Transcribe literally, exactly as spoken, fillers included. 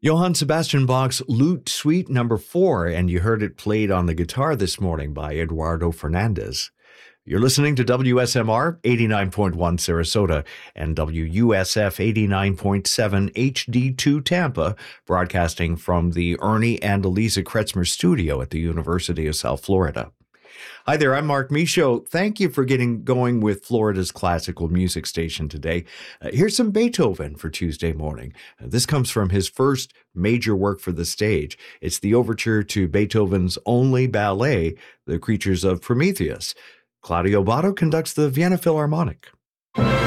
Johann Sebastian Bach's Lute Suite number four, and you heard it played on the guitar this morning by Eduardo Fernandez. You're listening to W S M R eighty-nine point one Sarasota and W U S F eighty-nine point seven H D two Tampa, broadcasting from the Ernie and Eliza Kretzmer studio at the University of South Florida. Hi there, I'm Mark Michaud. Thank you for getting going with Florida's classical music station today. Uh, here's some Beethoven for Tuesday morning. Uh, this comes from his first major work for the stage. It's the overture to Beethoven's only ballet, The Creatures of Prometheus. Claudio Botto conducts the Vienna Philharmonic.